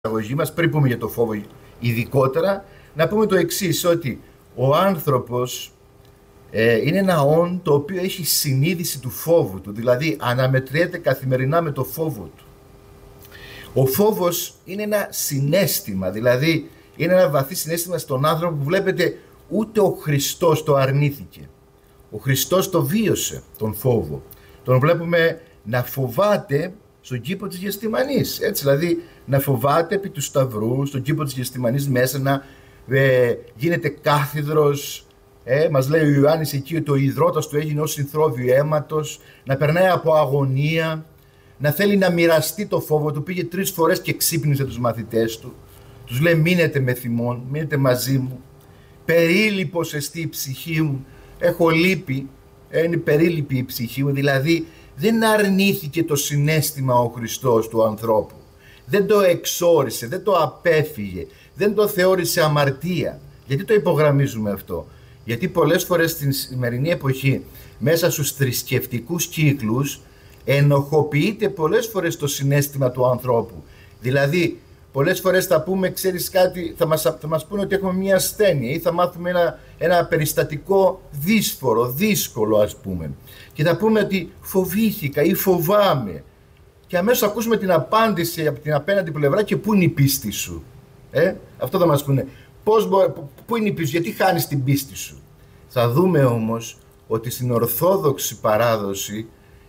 εισαγωγή μας, πριν πούμε για το φόβο ειδικότερα, να πούμε το εξής, ότι ο άνθρωπος είναι ένα όν το οποίο έχει συνείδηση του φόβου του, δηλαδή αναμετριέται καθημερινά με το φόβο του. Ο φόβος είναι ένα συναίσθημα, δηλαδή είναι ένα βαθύ συναίσθημα στον άνθρωπο που βλέπετε ούτε ο Χριστός το αρνήθηκε. Ο Χριστός το βίωσε τον φόβο. Τον βλέπουμε να φοβάται στον κήπο της Γεστημανής, έτσι, δηλαδή να φοβάται επί του Σταυρού, στον κήπο της Γεστημανής μέσα να γίνεται κάθιδρος, μας λέει ο Ιωάννης εκεί ότι ο υδρότας του έγινε ως συνθρόβιο αίματος, να περνάει από αγωνία, να θέλει να μοιραστεί το φόβο του, πήγε 3 φορές και ξύπνησε τους μαθητές του, τους λέει μείνετε με θυμόν, μείνετε μαζί μου, περίλυπος εστί η ψυχή μου, έχω λύπη, είναι περίλυπη η ψυχή μου, δηλαδή δεν αρνήθηκε το συναίσθημα ο Χριστός του ανθρώπου, δεν το εξόρισε, δεν το απέφυγε, δεν το θεώρησε αμαρτία. Γιατί το υπογραμμίζουμε αυτό? Γιατί πολλές φορές στην σημερινή εποχή μέσα στους θρησκευτικούς κύκλους ενοχοποιείται πολλές φορές το συναίσθημα του ανθρώπου. Δηλαδή πολλές φορές θα πούμε, ξέρεις κάτι, θα μας πούνε ότι έχουμε μια ασθένεια ή θα μάθουμε ένα περιστατικό δύσφορο, δύσκολο ας πούμε, και θα πούμε ότι φοβήθηκα ή φοβάμαι, και αμέσως ακούσουμε την απάντηση από την απέναντι πλευρά και πού είναι η πίστη σου? Αυτό θα μας πούνε. Πού είναι η πίστη, γιατί χάνεις την πίστη σου? Θα δούμε όμως ότι στην Ορθόδοξη παράδοση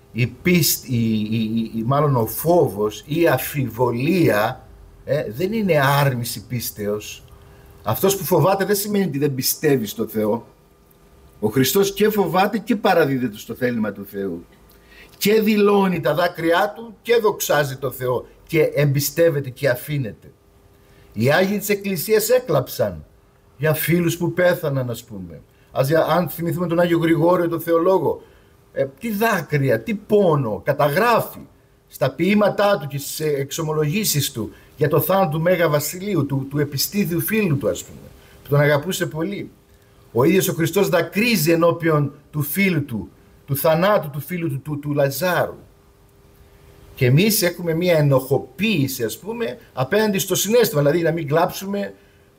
μάλλον ο φόβος ή η αφιβολία δεν είναι άρνηση πίστεως. Αυτός που φοβάται δεν σημαίνει ότι δεν πιστεύει στο Θεό. Ο Χριστός και φοβάται και παραδίδεται στο θέλημα του Θεού. Και δηλώνει τα δάκρυά του και δοξάζει το Θεό και εμπιστεύεται και αφήνεται. Οι Άγιοι της Εκκλησίας έκλαψαν για φίλους που πέθαναν, ας πούμε. Αν θυμηθούμε τον Άγιο Γρηγόριο, τον θεολόγο, τι δάκρυα, τι πόνο καταγράφει στα ποίηματά του και στις εξομολογήσεις του για το θάνατο του Μέγα Βασιλείου, του επιστήθιου φίλου του, ας πούμε, που τον αγαπούσε πολύ. Ο ίδιος ο Χριστός δακρύζει ενώπιον του φίλου του θανάτου του φίλου του Λαζάρου. Και εμείς έχουμε μια ενοχοποίηση, ας πούμε, απέναντι στο συναίσθημα, δηλαδή να μην κλάψουμε,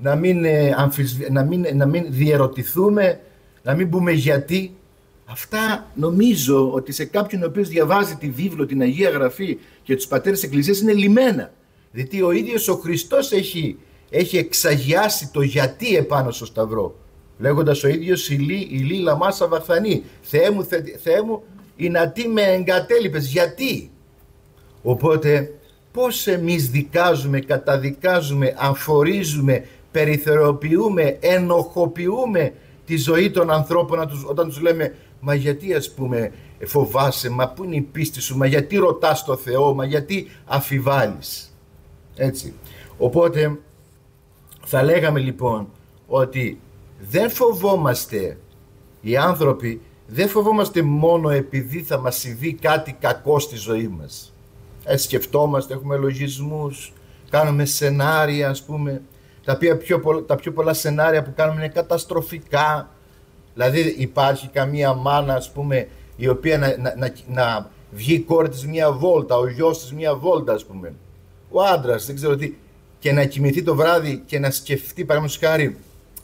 να μην διερωτηθούμε, να μην πούμε γιατί. Αυτά νομίζω ότι σε κάποιον ο οποίος διαβάζει τη βίβλο, την Αγία Γραφή και τους πατέρες της Εκκλησίας είναι λυμμένα. Γιατί ο ίδιος ο Χριστός έχει εξαγιάσει το γιατί επάνω στο Σταυρό, λέγοντας ο ίδιος ηλί λαμά σαβαχθανή, Θεέ μου ηνατί με εγκατέλειπες, γιατί? Οπότε πώς εμείς δικάζουμε, καταδικάζουμε, αμφορίζουμε, περιθωριοποιούμε, ενοχοποιούμε τη ζωή των ανθρώπων όταν τους λέμε μα γιατί, ας πούμε, φοβάσαι, μα πού είναι η πίστη σου, μα γιατί ρωτάς το Θεό, μα γιατί αφιβάλλεις? Έτσι. Οπότε θα λέγαμε λοιπόν ότι δεν φοβόμαστε, οι άνθρωποι δεν φοβόμαστε μόνο επειδή θα μας συμβεί κάτι κακό στη ζωή μας. Σκεφτόμαστε, έχουμε λογισμούς, κάνουμε σενάρια, ας πούμε, τα πιο πολλά σενάρια που κάνουμε είναι καταστροφικά. Δηλαδή υπάρχει καμία μάνα, ας πούμε, η οποία να βγει η κόρη της μια βόλτα, ο γιος της μια βόλτα, ας πούμε, ο άντρας δεν ξέρω τι, και να κοιμηθεί το βράδυ και να σκεφτεί, παραδείγματος χάρη,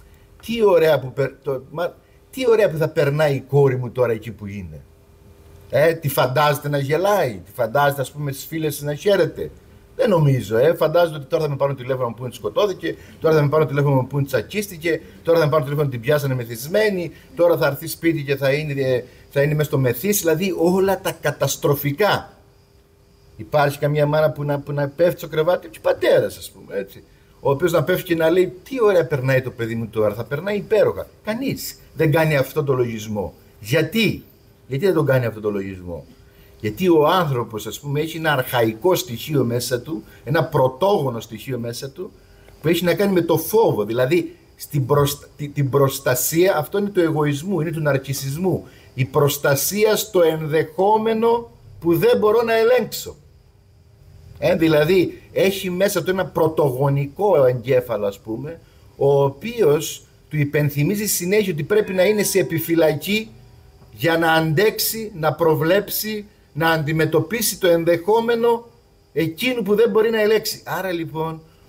τι ωραία που θα περνάει η κόρη μου τώρα εκεί που είναι. Τη φαντάζεται να γελάει, τη φαντάζεται, ας πούμε, στις φίλες να χαίρεται? Δεν νομίζω. Φαντάζεται ότι τώρα θα με πάρουν τηλέφωνο που σκοτώθηκε, τώρα θα με πάρουν τηλέφωνο που τσακίστηκε, τώρα θα με πάρουν τηλέφωνο την πιάσανε μεθυσμένη, τώρα θα έρθει σπίτι και θα είναι μέσα στο μεθύσι, δηλαδή όλα τα καταστροφικά. Υπάρχει καμία μάνα που να πέφτει στο κρεβάτι, και πατέρας, ας πούμε, έτσι, ο οποίος να πέφτει και να λέει τι ωραία περνάει το παιδί μου τώρα, θα περνάει υπέροχα. Κανείς δεν κάνει αυτό το λογισμό. Γιατί δεν τον κάνει αυτό το λογισμό? Γιατί ο άνθρωπος, ας πούμε, έχει ένα αρχαϊκό στοιχείο μέσα του, ένα πρωτόγονο στοιχείο μέσα του, που έχει να κάνει με το φόβο. Δηλαδή την προστασία, αυτό είναι του εγωισμού, είναι του ναρκισσισμού. Η προστασία στο ενδεχόμενο που δεν μπορώ να ελέγξω. Δηλαδή έχει μέσα του ένα πρωτογονικό εγκέφαλο, ας πούμε, ο οποίος του υπενθυμίζει συνέχεια ότι πρέπει να είναι σε επιφυλακή για να αντέξει, να προβλέψει, να αντιμετωπίσει το ενδεχόμενο εκείνου που δεν μπορεί να ελέγξει. Άρα λοιπόν